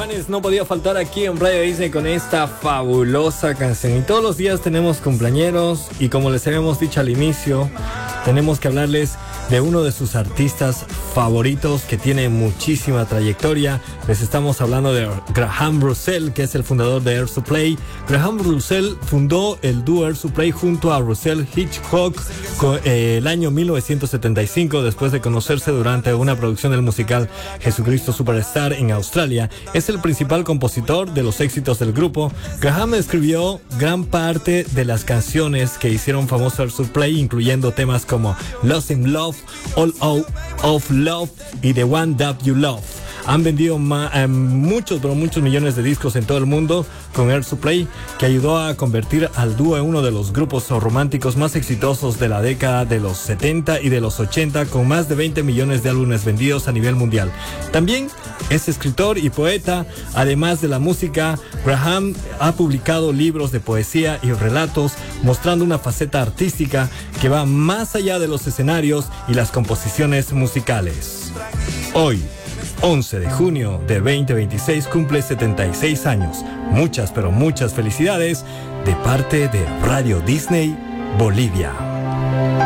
Caifanes no podía faltar aquí en Radio Disney con esta fabulosa canción. Y todos los días tenemos cumpleañeros y como les habíamos dicho al inicio, tenemos que hablarles de uno de sus artistas favoritos que tiene muchísima trayectoria. Les estamos hablando de Graham Russell, que es el fundador de Air Supply. Graham Russell fundó el dúo Air Supply junto a Russell Hitchcock el año 1975, después de conocerse durante una producción del musical Jesucristo Superstar en Australia. Es el principal compositor de los éxitos del grupo. Graham escribió gran parte de las canciones que hicieron famoso Air Supply, incluyendo temas como Lost in Love, All Out of Love y The One That You Love. Han vendido muchos millones de discos en todo el mundo con Air Supply, que ayudó a convertir al dúo en uno de los grupos románticos más exitosos de la década de los 70 y de los 80, con más de 20 millones de álbumes vendidos a nivel mundial. También es escritor y poeta. Además de la música, Graham ha publicado libros de poesía y relatos, mostrando una faceta artística que va más allá de los escenarios y las composiciones musicales. Hoy, 11 de junio de 2026, cumple 76 años. Muchas, pero muchas felicidades de parte de Radio Disney Bolivia.